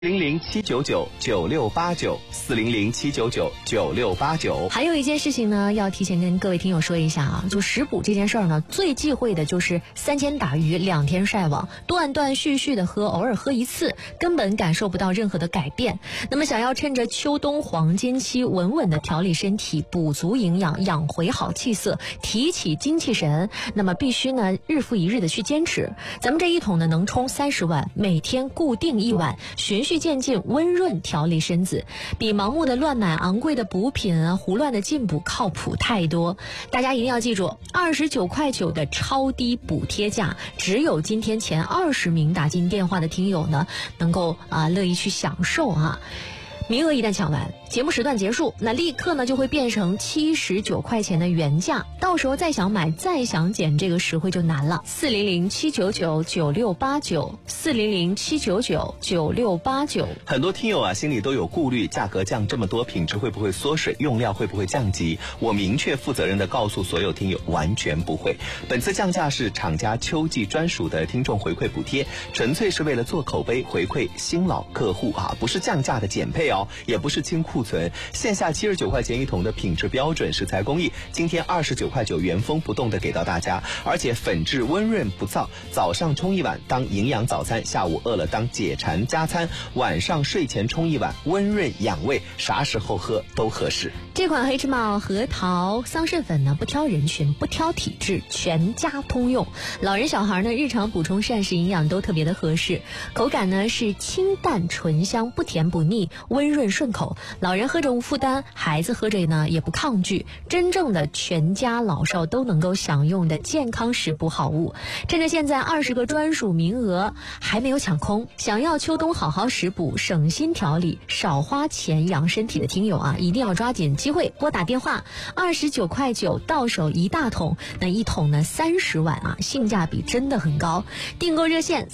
0079999689，40079999689。 还有一件事情呢，要提前跟各位听友说一下啊，就食补这件事儿呢，最忌讳的就是3天打鱼2天晒网，断断续续的喝，偶尔喝一次，根本感受不到任何的改变。那么想要趁着秋冬黄金期稳稳的调理身体，补足营养，养回好气色，提起精气神，那么必须呢日复一日的去坚持。咱们这一桶呢能冲30碗，每天固定1碗，循序渐进，温润调理身子，比盲目的乱买昂贵的补品啊，胡乱的进补靠谱太多。大家一定要记住，29.9块的超低补贴价，只有今天前20名打进电话的听友呢，能够乐意去享受啊。名额一旦抢完，节目时段结束，那立刻呢就会变成79块钱的原价，到时候再想买再想减这个实惠就难了。40079999689，40079999689。 很多听友啊心里都有顾虑，价格降这么多，品质会不会缩水，用料会不会降级？我明确负责任的告诉所有听友，完全不会。本次降价是厂家秋季专属的听众回馈补贴，纯粹是为了做口碑回馈新老客户啊，不是降价的减配哦，也不是清库存。线下79块钱一桶的品质标准食材工艺，今天29.9块原封不动的给到大家，而且粉质温润不燥，早上冲1碗当营养早餐，下午饿了当解馋加餐，晚上睡前冲1碗温润养胃，啥时候喝都合适。 这款黑芝麻核桃桑葚粉呢，不挑人群，不挑体质，全家通用。老人小孩呢，日常补充膳食营养都特别的合适。口感呢是清淡醇香，不甜不腻，温润顺口。老人喝着无负担，孩子喝着呢也不抗拒。真正的全家老少都能够享用的健康食补好物。趁着现在20个专属名额还没有抢空，想要秋冬好好食补，省心调理，少花钱养身体的听友啊，一定要抓紧机会拨打电话，29.9块到手一大桶，那一桶呢30碗啊，性价比真的很高。订购热线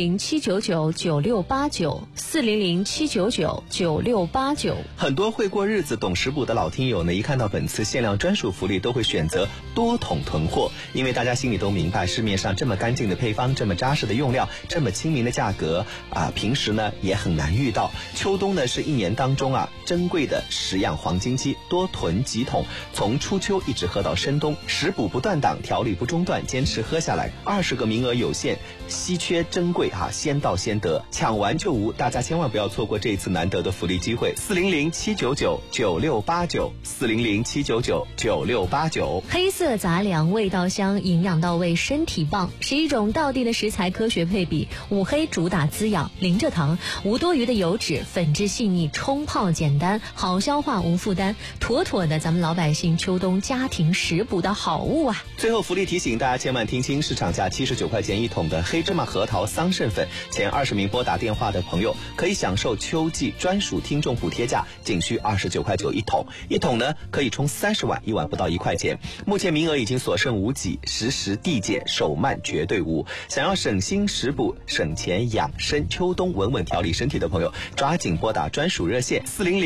40079999689，40079999689。 很多会过日子懂食补的老听友呢，一看到本次限量专属福利都会选择多桶囤货，因为大家心里都明白，市面上这么干净的配方，这么扎实的用料，这么亲民的价格啊，平时呢也很难遇到。秋冬呢是1年当中啊珍贵的食养黄金期，多囤几桶，从初秋一直喝到深冬，食补不断档，调理不中断，坚持喝下来，20个名额有限，稀缺珍贵啊，先到先得，抢完就无，大家千万不要错过这一次难得的福利机会。40079999689，40079999689。 黑色杂粮，味道香，营养到位，身体棒，是一种道地的食材科学配比。五黑主打滋养，零蔗糖，无多余的油脂，粉质细腻，冲泡简单，好消化无负担，妥妥的咱们老百姓秋冬家庭食补的好物啊！ 最后福利提醒大家千万听清，市场价79块钱一桶的黑芝麻核桃桑葚粉，前20名拨打电话的朋友可以享受秋季专属听众补贴价，仅需29.9块一桶，一桶呢可以冲30碗，1碗不到1块钱。目前名额已经所剩无几，实时递减，手慢绝对无。想要省心食补、省钱养生、秋冬稳稳调理身体的朋友，抓紧拨打专属热线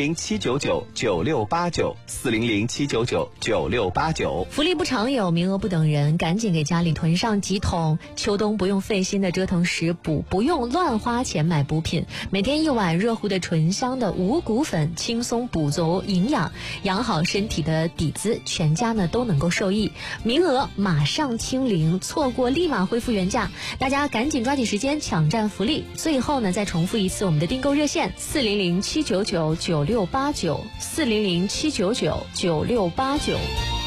40079999689，40079999689。 福利不常有，名额不等人，赶紧给家里囤上几桶，秋冬不用费心的折腾食补，不用乱花钱买补品，每天1碗热乎的醇香的五谷粉，轻松补足营养，养好身体的底子，全家呢都能够受益。名额马上清零，错过立马恢复原价，大家赶紧抓紧时间抢占福利。最后呢再重复一次我们的订购热线40079999689，40079999689。